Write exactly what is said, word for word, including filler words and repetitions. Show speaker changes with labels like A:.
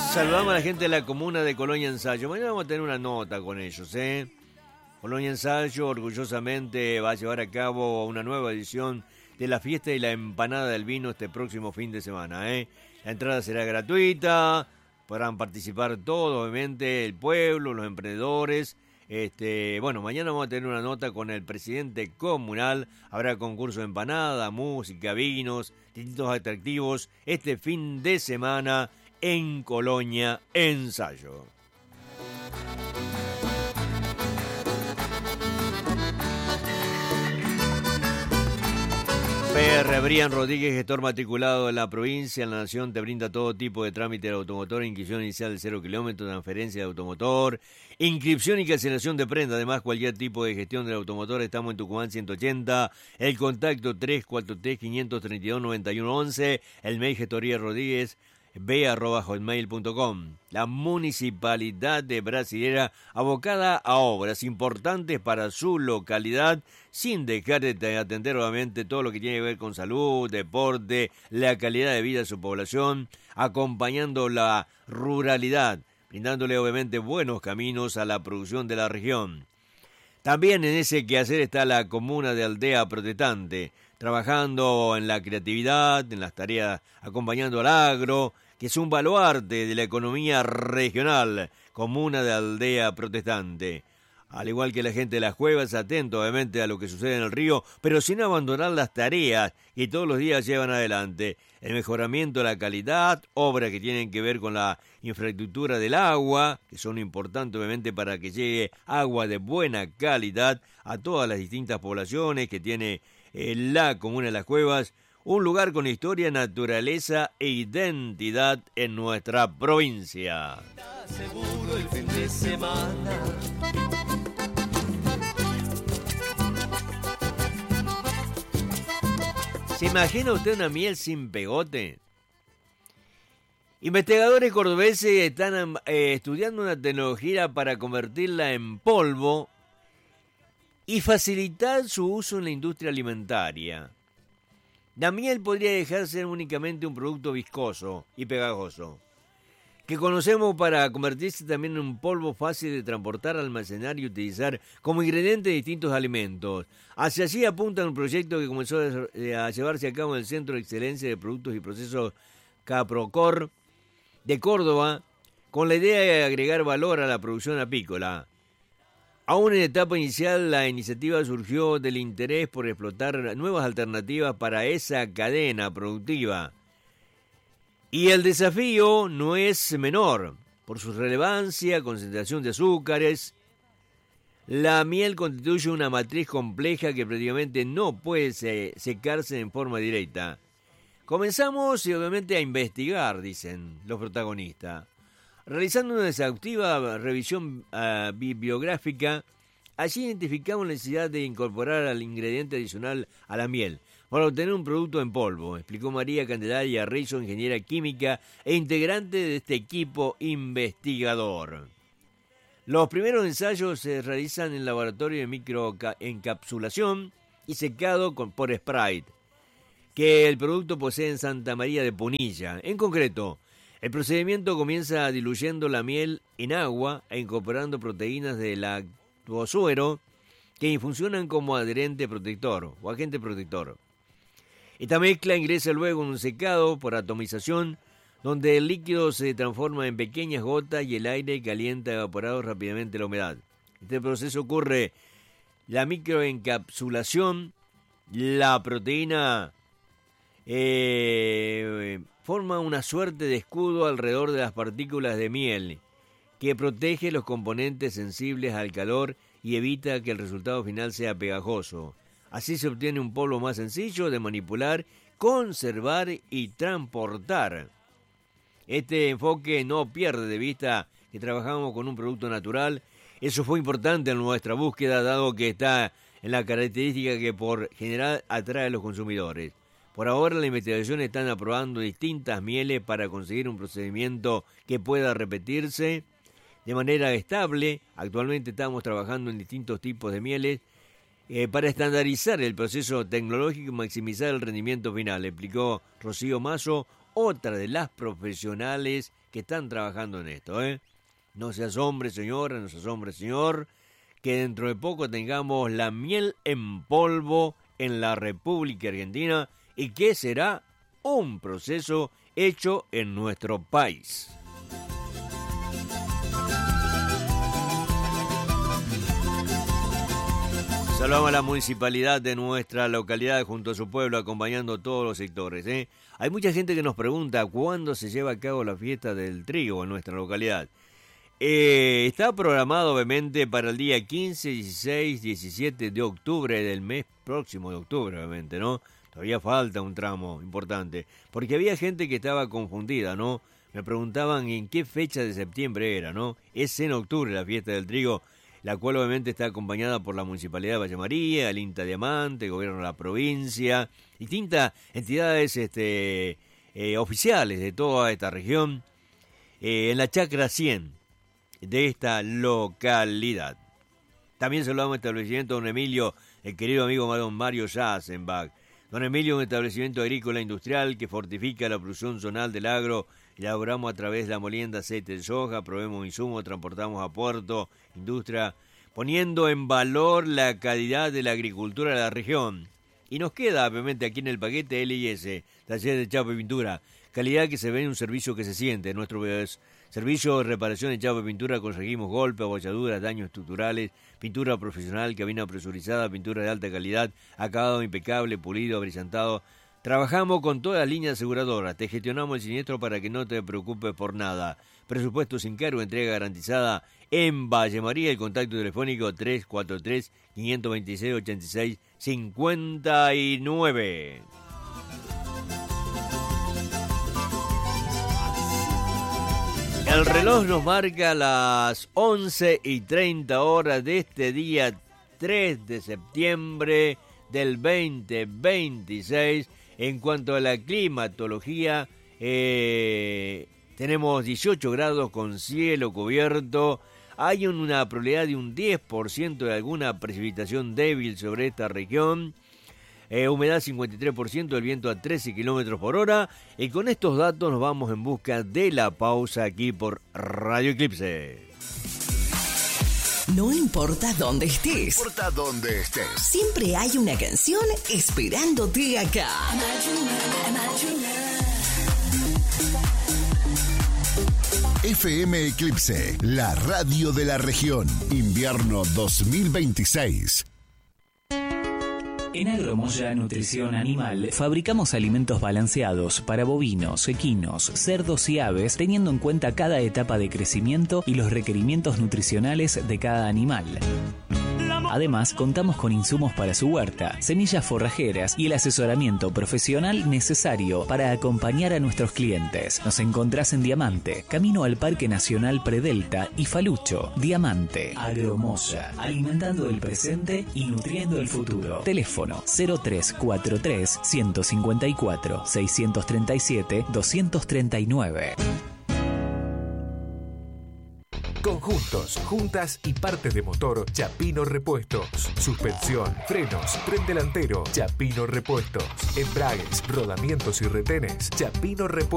A: Saludamos a la gente de la comuna de Colonia Ensayo. Mañana vamos a tener una nota con ellos, ¿eh? Colonia Ensayo orgullosamente va a llevar a cabo una nueva edición de la fiesta y la empanada del vino este próximo fin de semana, ¿eh? La entrada será gratuita, podrán participar todos, obviamente, el pueblo, los emprendedores. Este, bueno, mañana vamos a tener una nota con el presidente comunal. Habrá concurso de empanada, música, vinos, distintos atractivos este fin de semana en Colonia Ensayo. P R Brian Rodríguez, gestor matriculado en la provincia, en la nación, te brinda todo tipo de trámite de automotor, inscripción inicial de cero kilómetros, transferencia de automotor, inscripción y cancelación de prenda, además cualquier tipo de gestión del automotor. Estamos en Tucumán ciento ochenta, el contacto tres cuatro tres, cinco tres dos, nueve uno once, el mail gestoría rodríguez b arroba hotmail punto com. La Municipalidad de Brasilera, abocada a obras importantes para su localidad, sin dejar de atender obviamente todo lo que tiene que ver con salud, deporte, la calidad de vida de su población, acompañando la ruralidad, brindándole obviamente buenos caminos a la producción de la región. También en ese quehacer está la comuna de Aldea Protestante, trabajando en la creatividad, en las tareas, acompañando al agro, que es un baluarte de la economía regional, comuna de Aldea Protestante. Al igual que la gente de las cuevas, atento obviamente a lo que sucede en el río, pero sin abandonar las tareas que todos los días llevan adelante. El mejoramiento de la calidad, obras que tienen que ver con la infraestructura del agua, que son importantes obviamente para que llegue agua de buena calidad a todas las distintas poblaciones que tiene eh, la comuna de las cuevas. Un lugar con historia, naturaleza e identidad en nuestra provincia.
B: Seguro el fin de semana.
A: ¿Se imagina usted una miel sin pegote? Investigadores cordobeses están eh, estudiando una tecnología para convertirla en polvo y facilitar su uso en la industria alimentaria. La miel podría dejar de ser únicamente un producto viscoso y pegajoso, que conocemos para convertirse también en un polvo fácil de transportar, almacenar y utilizar como ingrediente de distintos alimentos. Hacia allí apunta un proyecto que comenzó a llevarse a cabo en el Centro de Excelencia de Productos y Procesos Caprocor de Córdoba, con la idea de agregar valor a la producción apícola. Aún en etapa inicial, la iniciativa surgió del interés por explotar nuevas alternativas para esa cadena productiva. Y el desafío no es menor, por su relevancia, concentración de azúcares. La miel constituye una matriz compleja que prácticamente no puede secarse en forma directa. Comenzamos y obviamente a investigar, dicen los protagonistas. Realizando una exhaustiva revisión uh, bibliográfica, allí identificamos la necesidad de incorporar al ingrediente adicional a la miel para obtener un producto en polvo, explicó María Candelaria Rizzo, ingeniera química e integrante de este equipo investigador. Los primeros ensayos se realizan en el laboratorio de microencapsulación y secado con, por Sprite, que el producto posee en Santa María de Punilla. En concreto, el procedimiento comienza diluyendo la miel en agua e incorporando proteínas del lactosuero que funcionan como adherente protector o agente protector. Esta mezcla ingresa luego en un secado por atomización, donde el líquido se transforma en pequeñas gotas y el aire calienta evaporado rápidamente la humedad. Este proceso ocurre la microencapsulación, la proteína eh, forma una suerte de escudo alrededor de las partículas de miel que protege los componentes sensibles al calor y evita que el resultado final sea pegajoso. Así se obtiene un polvo más sencillo de manipular, conservar y transportar. Este enfoque no pierde de vista que trabajamos con un producto natural. Eso fue importante en nuestra búsqueda, dado que está en la característica que por general atrae a los consumidores. Por ahora, la investigación están aprobando distintas mieles para conseguir un procedimiento que pueda repetirse de manera estable. Actualmente estamos trabajando en distintos tipos de mieles eh, para estandarizar el proceso tecnológico y maximizar el rendimiento final, explicó Rocío Mazo, otra de las profesionales que están trabajando en esto, ¿eh? No se asombre, señora, no se asombre, señor, que dentro de poco tengamos la miel en polvo en la República Argentina y que será un proceso hecho en nuestro país. Saludamos a la municipalidad de nuestra localidad junto a su pueblo acompañando todos los sectores, ¿eh? Hay mucha gente que nos pregunta cuándo se lleva a cabo la fiesta del trigo en nuestra localidad. Eh, está programado obviamente para el día quince, dieciséis, diecisiete de octubre del mes próximo de octubre, obviamente, ¿no? Todavía falta un tramo importante, porque había gente que estaba confundida, ¿no? Me preguntaban en qué fecha de septiembre era, ¿no? Es en octubre la fiesta del trigo, la cual obviamente está acompañada por la Municipalidad de Valle María, el INTA Diamante, el Gobierno de la provincia, distintas entidades este, eh, oficiales de toda esta región, eh, en la Chacra cien de esta localidad. También saludamos al establecimiento Don Emilio, el querido amigo don Mario Jassenbach. Don Emilio, un establecimiento agrícola industrial que fortifica la producción zonal del agro. Elaboramos a través de la molienda aceite de soja, proveemos insumos, transportamos a puerto, industria, poniendo en valor la calidad de la agricultura de la región. Y nos queda, obviamente, aquí en el paquete L I S, taller de chapa y pintura. Calidad que se ve en un servicio que se siente. En nuestro servicio de reparación de chapa y pintura conseguimos golpes, abolladuras, daños estructurales, pintura profesional, cabina presurizada, pintura de alta calidad, acabado impecable, pulido, brillantado. Trabajamos con todas las líneas aseguradoras, te gestionamos el siniestro para que no te preocupes por nada. Presupuesto sin cargo, entrega garantizada en Valle María, el contacto telefónico tres cuatro tres, cinco dos seis, ocho seis cinco nueve. El reloj nos marca las once y treinta horas de este día tres de septiembre del veinte veintiséis. En cuanto a la climatología, eh, tenemos dieciocho grados con cielo cubierto. Hay una probabilidad de un diez por ciento de alguna precipitación débil sobre esta región. Eh, humedad cincuenta y tres por ciento, el viento a trece kilómetros por hora. Y con estos datos nos vamos en busca de la pausa aquí por Radio Eclipse.
C: No importa dónde estés.
D: No importa dónde estés.
C: Siempre hay una canción esperándote acá.
D: F M Eclipse, la radio de la región. Invierno dos mil veintiséis.
E: En Agromoya Nutrición Animal fabricamos alimentos balanceados para bovinos, equinos, cerdos y aves, teniendo en cuenta cada etapa de crecimiento y los requerimientos nutricionales de cada animal. Además, contamos con insumos para su huerta, semillas forrajeras y el asesoramiento profesional necesario para acompañar a nuestros clientes. Nos encontrás en Diamante, camino al Parque Nacional Predelta y Falucho. Diamante, Agromoya, alimentando el presente y nutriendo el futuro. Teléfono cero tres cuatro tres, uno cinco cuatro, seis tres siete, dos tres nueve.
F: Conjuntos, juntas y partes de motor, Chapino Repuestos. Suspensión, frenos, tren delantero, Chapino Repuestos. Embragues, rodamientos y retenes, Chapino Repuestos.